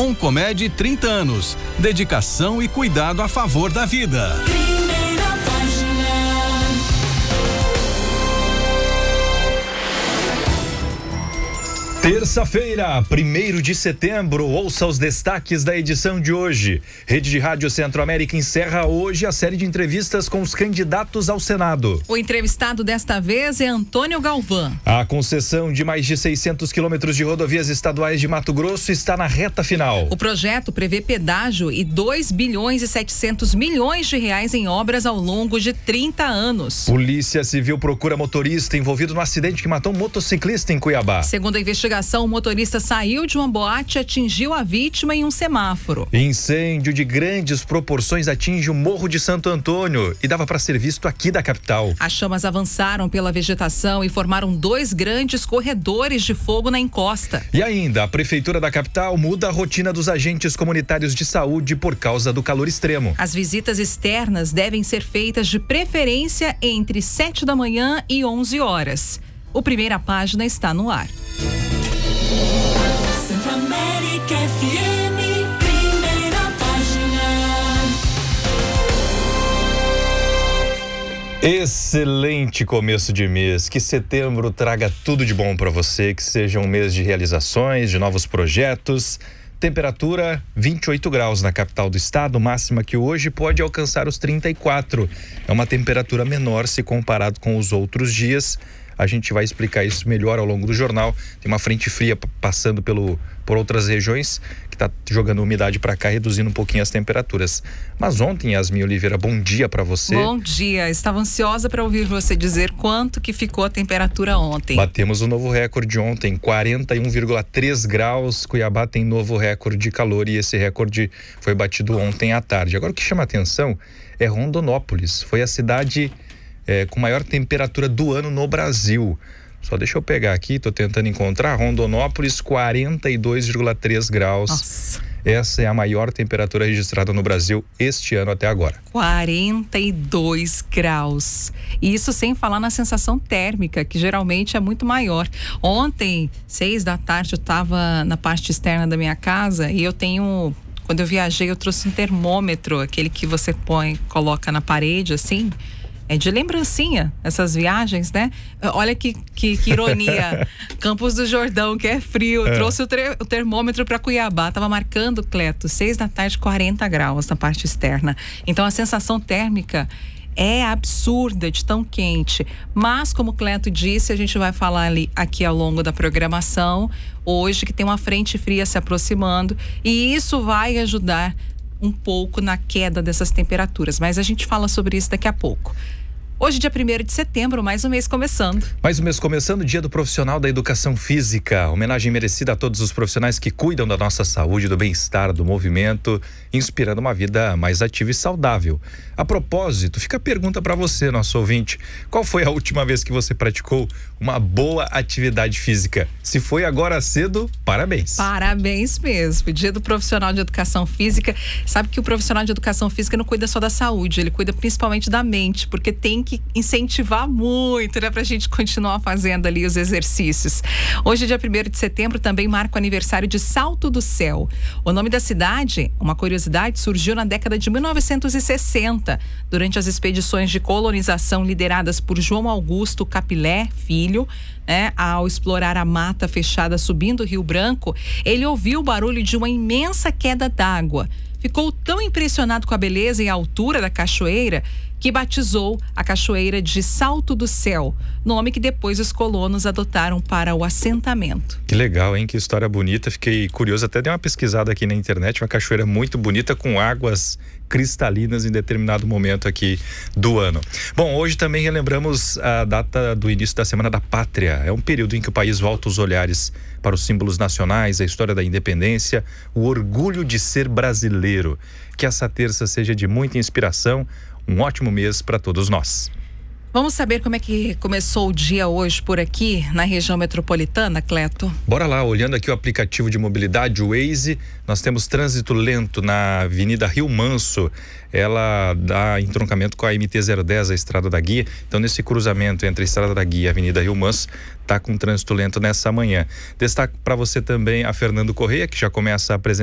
Oncomed 30 anos. Dedicação e cuidado a favor da vida. Terça-feira, 1º de setembro, ouça os destaques da edição de hoje. Rede de Rádio Centro-América encerra hoje a série de entrevistas com os candidatos ao Senado. O entrevistado desta vez é Antônio Galvão. A concessão de mais de 600 quilômetros de rodovias estaduais de Mato Grosso está na reta final. O projeto prevê pedágio e 2 bilhões e 700 milhões de reais em obras ao longo de 30 anos. Polícia Civil procura motorista envolvido no acidente que matou um motociclista em Cuiabá. Segundo a investigação, o motorista saiu de uma boate e atingiu a vítima em um semáforo. Incêndio de grandes proporções atinge o Morro de Santo Antônio e dava para ser visto aqui da capital. As chamas avançaram pela vegetação e formaram 2 grandes corredores de fogo na encosta. E ainda, a Prefeitura da capital muda a rotina dos agentes comunitários de saúde por causa do calor extremo. As visitas externas devem ser feitas de preferência entre 7 da manhã e 11 horas. O Primeira Página está no ar. Centro-América FM, Primeira Página. Excelente começo de mês, que setembro traga tudo de bom para você, que seja um mês de realizações, de novos projetos. Temperatura 28 graus na capital do estado, máxima que hoje pode alcançar os 34. É uma temperatura menor se comparado com os outros dias. A gente vai explicar isso melhor ao longo do jornal. Tem uma frente fria passando por outras regiões que está jogando umidade para cá, reduzindo um pouquinho as temperaturas. Mas ontem, Yasmin Oliveira, bom dia para você. Bom dia, estava ansiosa para ouvir você dizer quanto que ficou a temperatura ontem. Batemos um novo recorde ontem, 41,3 graus. Cuiabá tem novo recorde de calor e esse recorde foi batido ontem à tarde. Agora o que chama a atenção é Rondonópolis. Foi a cidade com maior temperatura do ano no Brasil. Só deixa eu pegar aqui, tô tentando encontrar. Rondonópolis, 42,3 graus. Nossa. Essa é a maior temperatura registrada no Brasil este ano até agora. 42 graus. E isso sem falar na sensação térmica, que geralmente é muito maior. Ontem, 6 da tarde, eu estava na parte externa da minha casa e quando eu viajei, eu trouxe um termômetro, aquele que você coloca na parede, assim. É de lembrancinha, essas viagens, né? Olha que ironia. Campos do Jordão, que é frio. Trouxe o termômetro para Cuiabá. Tava marcando, Cleto, 6 da tarde, 40 graus na parte externa. Então, a sensação térmica é absurda de tão quente. Mas, como o Cleto disse, a gente vai falar aqui ao longo da programação, hoje, que tem uma frente fria se aproximando. E isso vai ajudar um pouco na queda dessas temperaturas, mas a gente fala sobre isso daqui a pouco. Hoje, dia 1º de setembro, mais um mês começando. Mais um mês começando, Dia do Profissional da Educação Física. Homenagem merecida a todos os profissionais que cuidam da nossa saúde, do bem-estar, do movimento, inspirando uma vida mais ativa e saudável. A propósito, fica a pergunta para você, nosso ouvinte. Qual foi a última vez que você praticou uma boa atividade física? Se foi agora cedo, parabéns. Parabéns mesmo. Dia do Profissional de Educação Física. Sabe que o profissional de Educação Física não cuida só da saúde, ele cuida principalmente da mente, porque tem que incentivar muito, né, pra gente continuar fazendo ali os exercícios. Hoje, dia 1º de setembro, também marca o aniversário de Salto do Céu. O nome da cidade, uma curiosidade, surgiu na década de 1960, durante as expedições de colonização lideradas por João Augusto Capilé Filho, né? Ao explorar a mata fechada subindo o Rio Branco, ele ouviu o barulho de uma imensa queda d'água. Ficou tão impressionado com a beleza e a altura da cachoeira que batizou a cachoeira de Salto do Céu, nome que depois os colonos adotaram para o assentamento. Que legal, hein? Que história bonita. Fiquei curioso, até dei uma pesquisada aqui na internet, uma cachoeira muito bonita com águas cristalinas em determinado momento aqui do ano. Bom, hoje também relembramos a data do início da Semana da Pátria. É um período em que o país volta os olhares para os símbolos nacionais, a história da independência, o orgulho de ser brasileiro. Que essa terça seja de muita inspiração, um ótimo mês para todos nós. Vamos saber como é que começou o dia hoje por aqui, na região metropolitana, Cleto? Bora lá, olhando aqui o aplicativo de mobilidade, o Waze, nós temos trânsito lento na Avenida Rio Manso. Ela dá entroncamento com a MT-010, a Estrada da Guia. Então, nesse cruzamento entre a Estrada da Guia e a Avenida Rio Manso, está com trânsito lento nessa manhã. Destaque para você também a Fernando Correia, que já começa a apresentar